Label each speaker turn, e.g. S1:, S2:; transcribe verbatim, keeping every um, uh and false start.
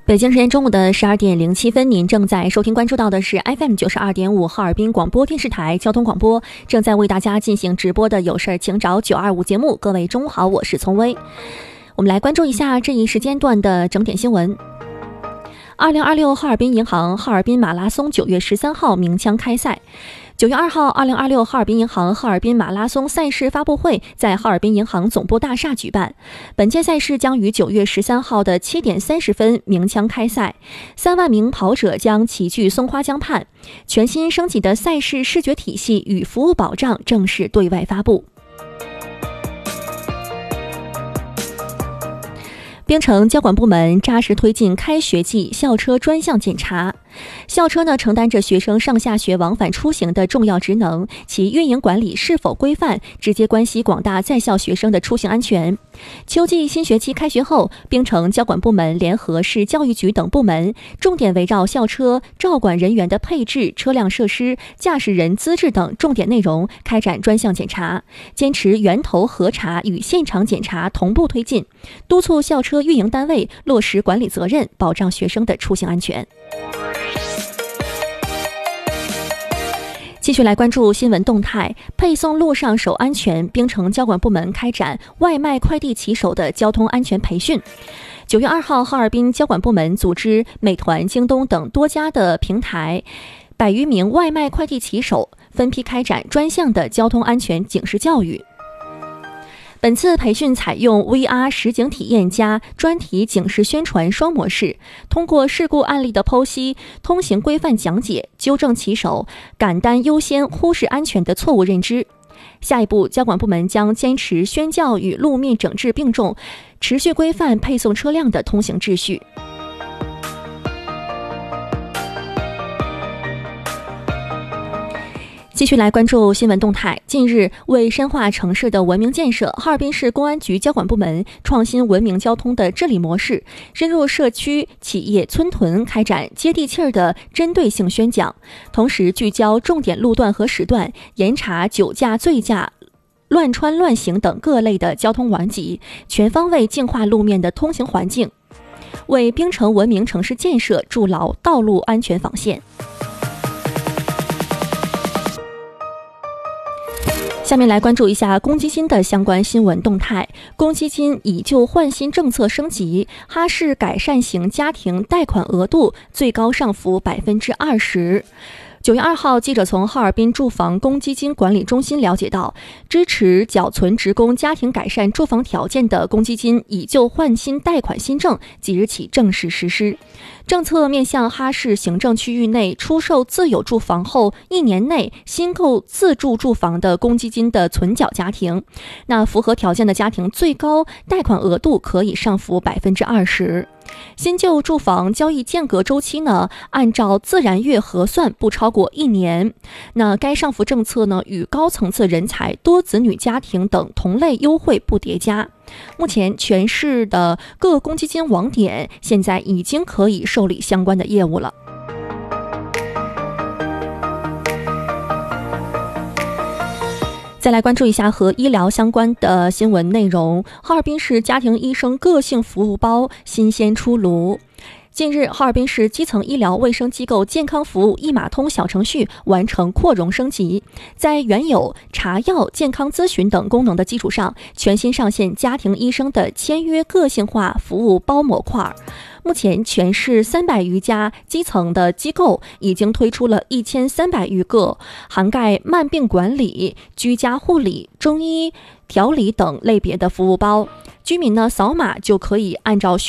S1: 北京时间中午的十二点零七分，您正在收听关注到的是 F M 九十二点五哈尔滨广播电视台交通广播，正在为大家进行直播的有事请找九二五节目。各位中午好，我是丛薇。我们来关注一下这一时间段的整点新闻。二零二六哈尔滨银行哈尔滨马拉松九月十三号鸣枪开赛。九月二号，二零二六哈尔滨银行哈尔滨马拉松赛事发布会在哈尔滨银行总部大厦举办。本届赛事将于九月十三号的七点三十分鸣枪开赛，三万名跑者将齐聚松花江畔。全新升级的赛事视觉体系与服务保障正式对外发布。冰城交管部门扎实推进开学季校车专项检查。校车呢承担着学生上下学往返出行的重要职能，其运营管理是否规范，直接关系广大在校学生的出行安全。秋季新学期开学后，冰城交管部门联合市教育局等部门，重点围绕校车照管人员的配置、车辆设施、驾驶人资质等重点内容开展专项检查，坚持源头核查与现场检查同步推进，督促校车运营单位落实管理责任，保障学生的出行安全。继续来关注新闻动态，配送路上守安全，冰城交管部门开展外卖快递骑手的交通安全培训。九月二号，哈尔滨交管部门组织美团、京东等多家的平台，百余名外卖快递骑手分批开展专项的交通安全警示教育。本次培训采用 V R 实景体验加专题警示宣传双模式，通过事故案例的剖析、通行规范讲解，纠正骑手敢担优先忽视安全的错误认知。下一步，交管部门将坚持宣教与路面整治并重，持续规范配送车辆的通行秩序。继续来关注新闻动态。近日，为深化城市的文明建设，哈尔滨市公安局交管部门创新文明交通的治理模式，深入社区、企业、村屯，开展接地气儿的针对性宣讲，同时聚焦重点路段和时段，严查酒驾、醉驾、乱穿乱行等各类的交通顽疾，全方位净化路面的通行环境，为冰城文明城市建设筑牢道路安全防线。下面来关注一下公积金的相关新闻动态。公积金以旧换新政策升级，哈市改善型家庭贷款额度最高上浮百分之二十。九月二号，记者从哈尔滨住房公积金管理中心了解到，支持缴存职工家庭改善住房条件的公积金以旧换新贷款新政即日起正式实施。政策面向哈市行政区域内出售自有住房后一年内新购自住住房的公积金的存缴家庭，那符合条件的家庭最高贷款额度可以上浮百分之二十。新旧住房交易间隔周期呢，按照自然月核算，不超过一年。那该上浮政策呢，与高层次人才、多子女家庭等同类优惠不叠加。目前全市的各公积金网点现在已经可以受理相关的业务了。再来关注一下和医疗相关的新闻内容。哈尔滨市家庭医生个性服务包新鲜出炉。近日，哈尔滨市基层医疗卫生机构健康服务一码通小程序完成扩容升级，在原有查药、健康咨询等功能的基础上，全新上线家庭医生的签约个性化服务包模块。目前，全市三百余家基层的机构已经推出了一千三百余个，涵盖慢病管理、居家护理、中医调理等类别的服务包。居民呢，扫码就可以按照需